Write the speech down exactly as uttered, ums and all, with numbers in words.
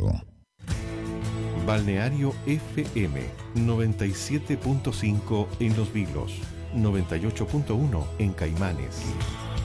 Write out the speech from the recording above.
radio. Balneario F M noventa y siete punto cinco en Los Vilos, noventa y ocho punto uno en Caimanes.